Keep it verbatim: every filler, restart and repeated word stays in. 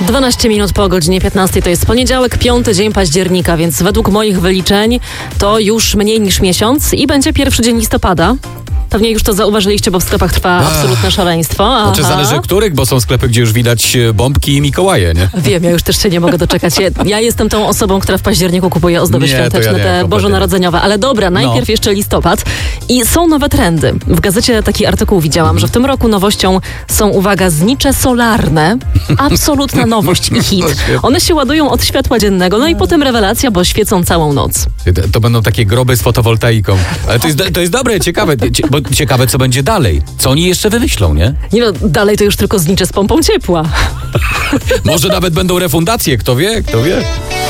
dwanaście minut po godzinie piętnastej, to jest poniedziałek, piąty dzień października, więc według moich wyliczeń to już mniej niż miesiąc i będzie pierwszy dzień listopada. Pewnie już to zauważyliście, bo w sklepach trwa Ach. absolutne szaleństwo. Aha. Znaczy zależy których, bo są sklepy, gdzie już widać bombki i Mikołaje, nie? Wiem, ja już też się nie mogę doczekać. Ja, ja jestem tą osobą, która w październiku kupuje ozdoby Nie, to świąteczne, ja nie, te kompletnie. bożonarodzeniowe. Ale dobra, najpierw No. jeszcze listopad. I są nowe trendy. W gazecie taki artykuł widziałam, że w tym roku nowością są, uwaga, znicze solarne. Absolutna nowość i hit. One się ładują od światła dziennego, no i potem rewelacja, bo świecą całą noc. To, to będą takie groby z fotowoltaiką. Ale to jest, do- to jest dobre, ciekawe, cie, bo ciekawe, co będzie dalej. Co oni jeszcze wymyślą, nie? Nie no, dalej to już tylko znicze z pompą ciepła. Może nawet będą refundacje, kto wie, kto wie.